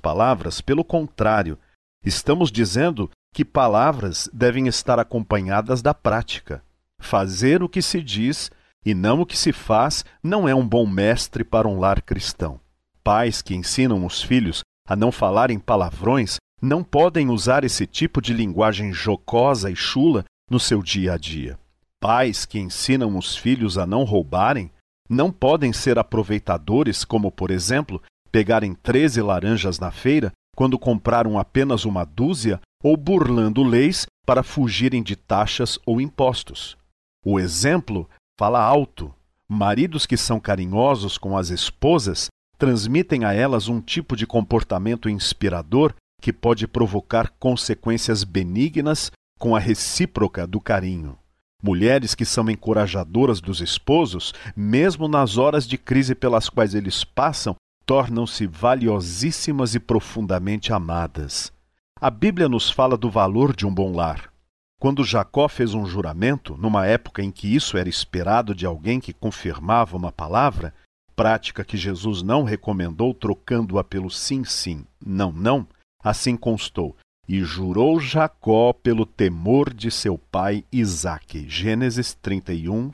palavras, pelo contrário, estamos dizendo que palavras devem estar acompanhadas da prática. Fazer o que se diz e não o que se faz não é um bom mestre para um lar cristão. Pais que ensinam os filhos a não falarem palavrões não podem usar esse tipo de linguagem jocosa e chula no seu dia a dia. Pais que ensinam os filhos a não roubarem não podem ser aproveitadores, como, por exemplo, pegarem 13 laranjas na feira quando compraram apenas uma dúzia ou burlando leis para fugirem de taxas ou impostos. O exemplo fala alto. Maridos que são carinhosos com as esposas transmitem a elas um tipo de comportamento inspirador que pode provocar consequências benignas com a recíproca do carinho. Mulheres que são encorajadoras dos esposos, mesmo nas horas de crise pelas quais eles passam, tornam-se valiosíssimas e profundamente amadas. A Bíblia nos fala do valor de um bom lar. Quando Jacó fez um juramento, numa época em que isso era esperado de alguém que confirmava uma palavra, prática que Jesus não recomendou trocando-a pelo sim, sim, não, não, assim constou: e jurou Jacó pelo temor de seu pai Isaque. Gênesis 31,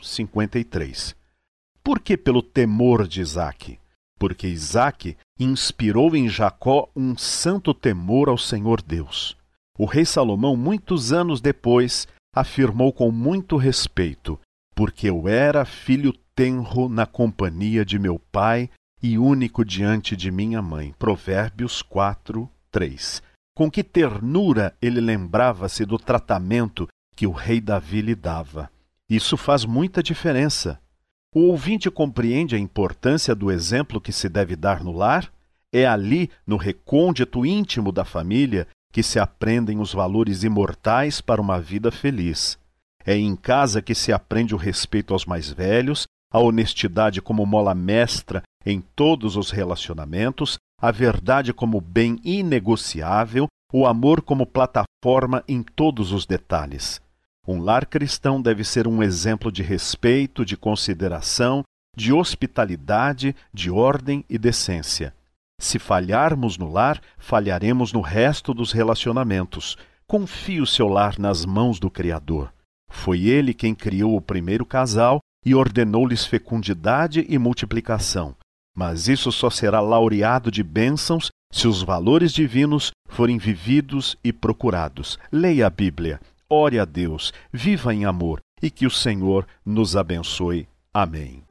53. Por que pelo temor de Isaque? Porque Isaque inspirou em Jacó um santo temor ao Senhor Deus. O rei Salomão, muitos anos depois, afirmou com muito respeito: porque eu era filho tenro na companhia de meu pai e único diante de minha mãe. Provérbios 4, 3. Com que ternura ele lembrava-se do tratamento que o rei Davi lhe dava. Isso faz muita diferença. O ouvinte compreende a importância do exemplo que se deve dar no lar? É ali, no recôndito íntimo da família, que se aprendem os valores imortais para uma vida feliz. É em casa que se aprende o respeito aos mais velhos, a honestidade como mola mestra em todos os relacionamentos, a verdade como bem inegociável, o amor como plataforma em todos os detalhes. Um lar cristão deve ser um exemplo de respeito, de consideração, de hospitalidade, de ordem e decência. Se falharmos no lar, falharemos no resto dos relacionamentos. Confie o seu lar nas mãos do Criador. Foi Ele quem criou o primeiro casal e ordenou-lhes fecundidade e multiplicação. Mas isso só será laureado de bênçãos se os valores divinos forem vividos e procurados. Leia a Bíblia, ore a Deus, viva em amor e que o Senhor nos abençoe. Amém.